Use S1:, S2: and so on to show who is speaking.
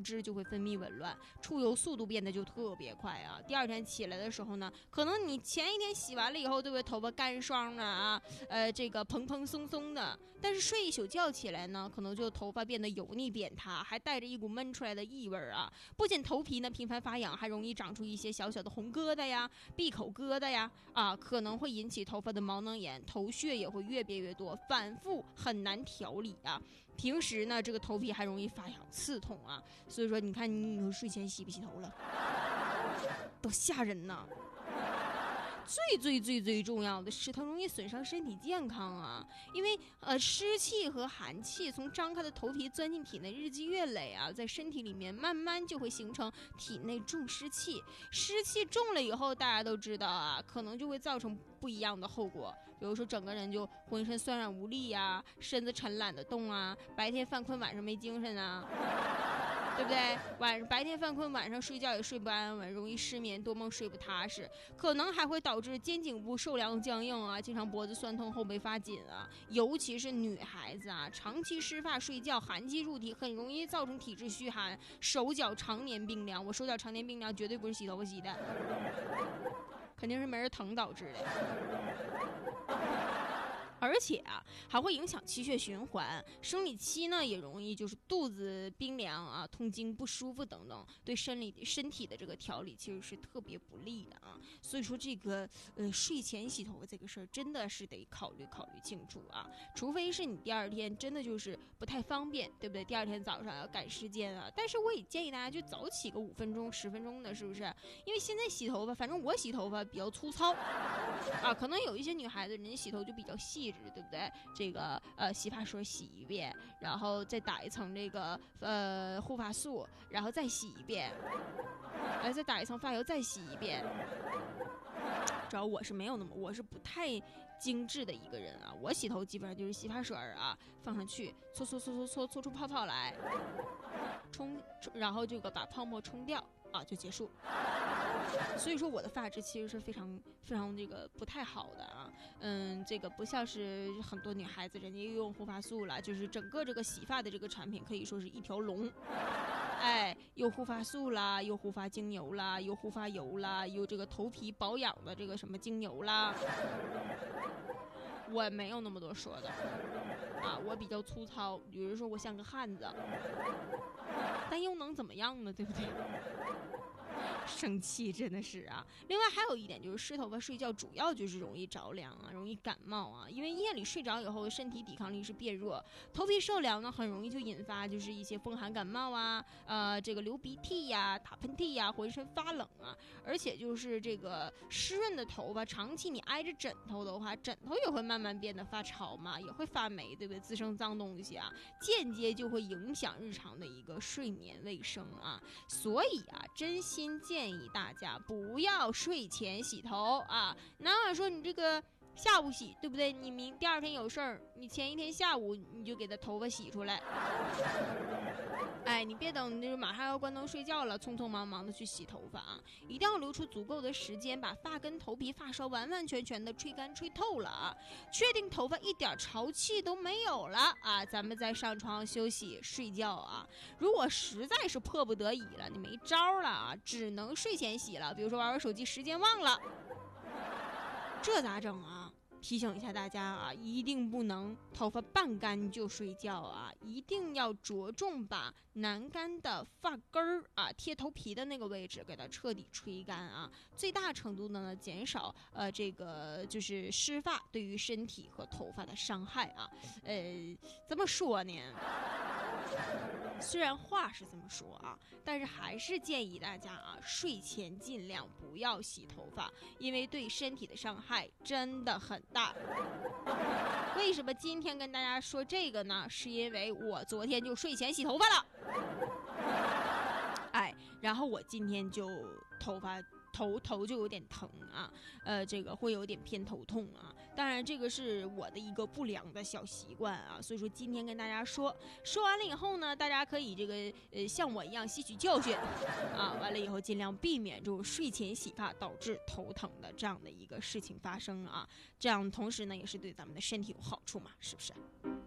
S1: 质就会分泌紊乱，出油速度变得就特别快啊。第二天起来的时候呢，可能你前一天洗完了以后，对不对？头发干爽了啊，这个蓬蓬松松的，但是睡一宿觉起来呢，可能就头发变得油腻扁塌，还带着一股闷出来的异味啊。不仅头皮呢频繁发痒，还容易长出一些小小的红疙瘩呀、闭口疙瘩呀，可能会引起头发的毛囊炎，头屑也会越变越多，反复很难调理啊。平时呢，这个头皮还容易发痒刺痛啊，所以说你看你睡前洗不洗头了，多吓人呐！最重要的是，它容易损伤身体健康啊！因为湿气和寒气从张开的头皮钻进体内，日积月累啊，在身体里面慢慢就会形成体内重湿气。湿气重了以后，大家都知道啊，可能就会造成不一样的后果，比如说整个人就浑身酸软无力呀，身子沉懒得动啊，白天犯困，晚上没精神啊。对不对？白天犯困，晚上睡觉也睡不安稳，容易失眠，多梦睡不踏实，可能还会导致肩颈部受凉僵硬啊，经常脖子酸痛，后背发紧啊。尤其是女孩子啊，长期湿发睡觉，寒气入体，很容易造成体质虚寒，手脚常年冰凉。我手脚常年冰凉，绝对不是洗头发洗的，肯定是没人疼导致的。而且啊，还会影响气血循环，生理期呢也容易就是肚子冰凉啊、痛经不舒服等等，对身体的这个调理其实是特别不利的啊。所以说这个睡前洗头发这个事儿真的是得考虑清楚啊，除非是你第二天真的就是不太方便，对不对？第二天早上要赶时间啊，但是我也建议大家就早起个5分钟、10分钟的，是不是？因为现在洗头发，反正我洗头发比较粗糙啊，可能有一些女孩子人家洗头就比较细。对不对？这个洗发水洗一遍，然后再打一层这个护发素，然后再洗一遍，再打一层发油，再洗一遍。主要我是不太精致的一个人啊，我洗头基本上就是洗发水啊放上去，搓出泡泡来，冲，然后这个把泡沫冲掉啊，就结束。所以说我的发质其实是非常这个不太好的啊，这个不像是很多女孩子人家又用护发素了，就是整个这个洗发的这个产品可以说是一条龙，又护发素啦，又护发精油啦，又护发油啦，又这个头皮保养的这个什么精油啦，我没有那么多说的啊，我比较粗糙，比如说我像个汉子，但又能怎么样呢？对不对？生气真的是啊！另外还有一点就是湿头发睡觉主要就是容易着凉啊，容易感冒啊，因为夜里睡着以后身体抵抗力是变弱，头皮受凉呢很容易就引发就是一些风寒感冒啊，这个流鼻涕呀、打喷嚏呀、浑身发冷啊，而且就是这个湿润的头发长期你挨着枕头的话，枕头也会慢慢变得发潮嘛，也会发霉，对不对？滋生脏东西啊，间接就会影响日常的一个睡眠卫生啊，所以啊，真心建议大家不要睡前洗头啊！哪怕说你这个下午洗，对不对？你第二天有事儿，你前一天下午你就给他头发洗出来。你别等就是马上要关灯睡觉了，匆匆忙忙的去洗头发啊！一定要留出足够的时间，把发根、头皮、发梢完完全全的吹干、吹透了啊！确定头发一点潮气都没有了啊，咱们再上床休息睡觉啊！如果实在是迫不得已了，你没招了啊，只能睡前洗了。比如说玩手机时间忘了，这咋整啊？提醒一下大家啊，一定不能头发半干就睡觉啊，一定要着重把南干的发根儿啊贴头皮的那个位置给它彻底吹干啊，最大程度的呢减少这个就是湿发对于身体和头发的伤害啊。怎么说呢？虽然话是这么说啊，但是还是建议大家啊，睡前尽量不要洗头发，因为对身体的伤害真的很大。为什么今天跟大家说这个呢？是因为我昨天就睡前洗头发了，然后我今天就头就有点疼啊，这个会有点偏头痛啊。当然这个是我的一个不良的小习惯啊，所以说今天跟大家说完了以后呢，大家可以这个像我一样吸取教训啊，完了以后尽量避免这种睡前洗发导致头疼的这样的一个事情发生啊，这样同时呢也是对咱们的身体有好处嘛，是不是？